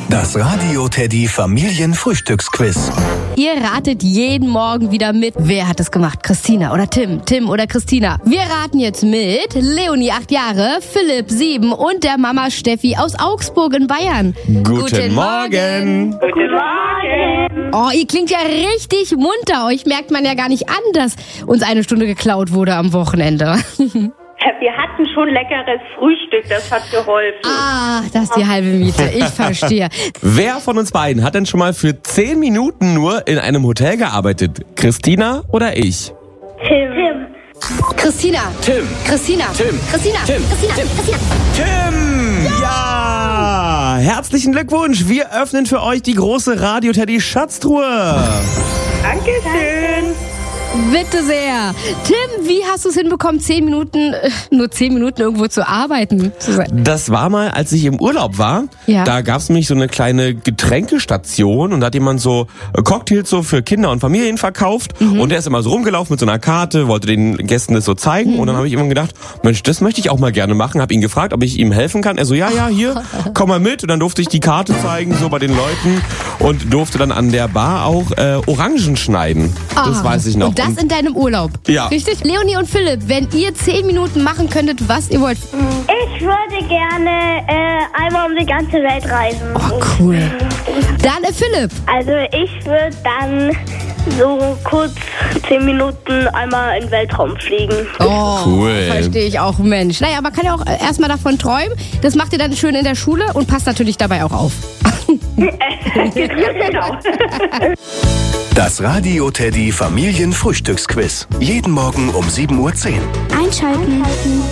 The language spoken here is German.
Das Radio Teddy Familienfrühstücksquiz. Ihr ratet jeden Morgen wieder mit. Wer hat es gemacht? Christina oder Tim? Tim oder Christina? Wir raten jetzt mit Leonie, 8 Jahre, Philipp, 7 und der Mama Steffi aus Augsburg in Bayern. Guten Morgen. Guten Morgen. Oh, ihr klingt ja richtig munter. Euch merkt man ja gar nicht an, dass uns eine Stunde geklaut wurde am Wochenende. Wir hatten schon leckeres Frühstück, das hat geholfen. Ah, das ist die halbe Miete. Ich verstehe. Wer von uns beiden hat denn schon mal für 10 Minuten nur in einem Hotel gearbeitet? Christina oder ich? Tim. Christina. Tim. Christina. Tim. Christina. Tim. Christina. Christina. Tim! Ja! Herzlichen Glückwunsch! Wir öffnen für euch die große Radio Teddy Schatztruhe. Dankeschön. Bitte sehr. Tim, wie hast du es hinbekommen, 10 Minuten, nur 10 Minuten irgendwo zu arbeiten? Das war mal, als ich im Urlaub war. Ja. Da gab es nämlich so eine kleine Getränkestation und da hat jemand so Cocktails so für Kinder und Familien verkauft. Und der ist immer so rumgelaufen mit so einer Karte, wollte den Gästen das so zeigen. Und dann habe ich immer gedacht, Mensch, das möchte ich auch mal gerne machen. Habe ihn gefragt, ob ich ihm helfen kann. Er so, ja, hier, komm mal mit. Und dann durfte ich die Karte zeigen, so bei den Leuten. Und durfte dann an der Bar auch Orangen schneiden. Das weiß ich noch. Und das in deinem Urlaub? Ja. Richtig? Leonie und Philipp, wenn ihr 10 Minuten machen könntet, was ihr wollt. Ich würde gerne einmal um die ganze Welt reisen. Oh, cool. Dann Philipp. Also ich würde dann so kurz 10 Minuten einmal in den Weltraum fliegen. Oh, Cool. Verstehe ich auch, Mensch. Naja, man kann ja auch erstmal davon träumen. Das macht ihr dann schön in der Schule und passt natürlich dabei auch auf. Genau. Das Radio Teddy Familienfrühstücksquiz. Jeden Morgen um 7:10 Uhr. Einschalten.